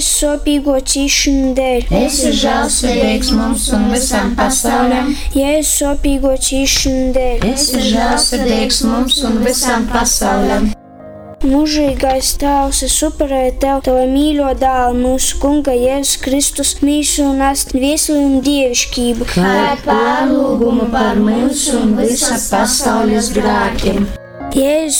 Sopīgo cīšanu dēļ. Esi žēlsirdīgs mums un visam pasaulim. Jēzus sopīgo cīšanu dēļ. Esi žēlsirdīgs mums un visam pasaulim. Mūžīgais Tēvs, es upurēju Tev, Tava mīļo dēlu, mūsu Kunga Jēzus Kristus, mīsu un ast viesli un dievišķību. Kā pārlūgumu par mūsu un visa pasaules grēkiem. Jēzus